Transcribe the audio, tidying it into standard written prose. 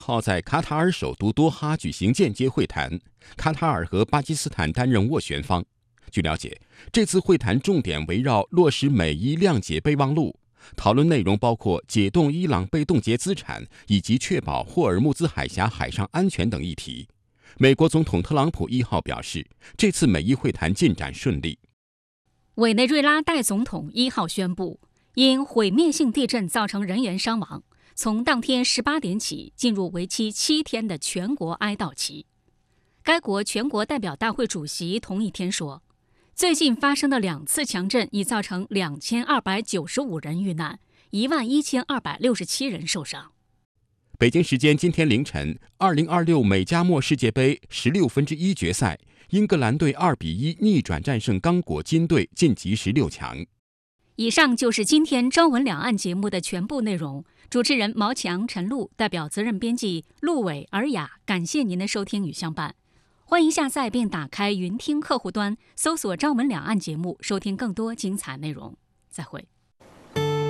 号在卡塔尔首都多哈举行间接会谈，卡塔尔和巴基斯坦担任斡旋方。据了解，这次会谈重点围绕落实美伊谅解备忘录，讨论内容包括解冻伊朗被冻结资产以及确保霍尔木兹海峡海上安全等议题。美国总统特朗普1号表示，这次美伊会谈进展顺利。 委内瑞拉代总统1号宣布，因毁灭性地震造成人员伤亡，从当天18点起进入为期7天的全国哀悼期。该国全国代表大会主席同一天说，最近发生的2次强震已造成2295人遇难，11267人受伤。 北京时间今天凌晨，2026美加墨世界杯16分之1决赛，英格兰队2比1逆转战胜刚果金队，晋级16强。 以上就是今天朝闻两岸节目的全部内容。主持人毛强、陈露，代表责任编辑陆伟、尔雅，感谢您的收听与相伴。欢迎下载并打开云听客户端，搜索朝闻两岸节目，收听更多精彩内容。再会。